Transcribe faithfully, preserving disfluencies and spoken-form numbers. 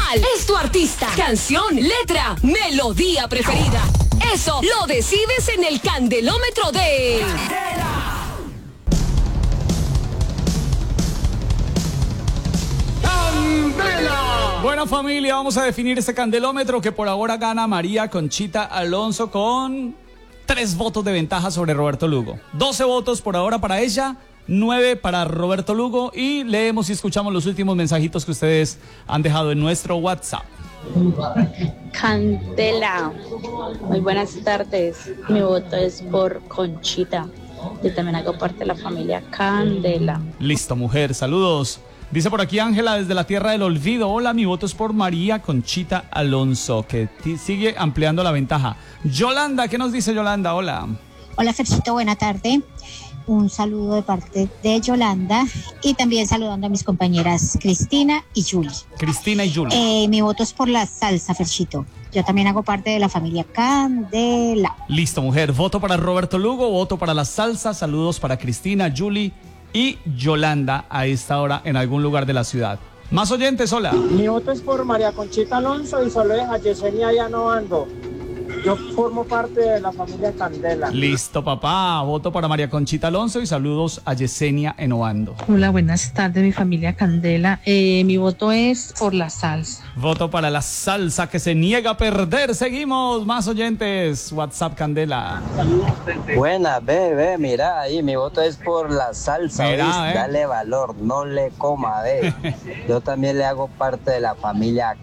¿Cuál es tu artista, canción, letra, melodía preferida? Eso lo decides en el Candelómetro de... ¡Candela! Bueno, familia, vamos a definir este candelómetro que por ahora gana María Conchita Alonso con tres votos de ventaja sobre Roberto Lugo. doce votos por ahora para ella, nueve para Roberto Lugo, y leemos y escuchamos los últimos mensajitos que ustedes han dejado en nuestro WhatsApp. Candela, muy buenas tardes. Mi voto es por Conchita. Yo también hago parte de la familia Candela. Listo, mujer, saludos. Dice por aquí Ángela desde la Tierra del Olvido: hola, mi voto es por María Conchita Alonso, que t- sigue ampliando la ventaja. Yolanda, ¿qué nos dice Yolanda? Hola. Hola, Fercito, buena tarde. Un saludo de parte de Yolanda y también saludando a mis compañeras Cristina y Julie. Cristina y Julie. Eh, mi voto es por la salsa, Ferchito. Yo también hago parte de la familia Candela. Listo, mujer. Voto para Roberto Lugo, voto para la salsa. Saludos para Cristina, Julie y Yolanda a esta hora en algún lugar de la ciudad. Más oyentes, hola. Mi voto es por María Conchita Alonso y saludos a Yesenia Yanovando. Yo formo parte de la familia Candela. Listo, papá. Voto para María Conchita Alonso y saludos a Yesenia Enovando. Hola, buenas tardes, mi familia Candela. Eh, mi voto es por la salsa. Voto para la salsa que se niega a perder. Seguimos. Más oyentes. WhatsApp Candela. Buena, ve, ve, mira ahí, mi voto es por la salsa, Mira, ¿oíste? eh. Dale valor, no le coma, ve. Yo también le hago parte de la familia